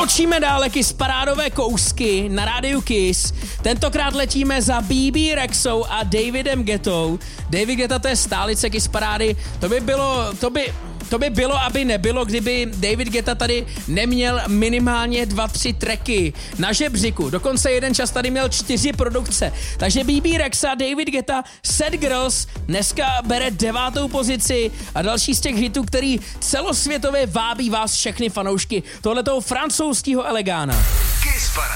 Točíme dále Kiss parádové kousky na rádiu Kiss. Tentokrát letíme za BB Rexou a Davidem Guettou. David Guetta, to je stálice Kiss parády. To by bylo, aby nebylo, kdyby David Guetta tady neměl minimálně 2-3 tracky na žebříku. Dokonce jeden čas tady měl 4 produkce. Takže BB Rexa, David Guetta, Sad Girls dneska bere 9. pozici a další z těch hitů, který celosvětově vábí vás všechny fanoušky tohletoho francouzského elegána. Kiss Paráda.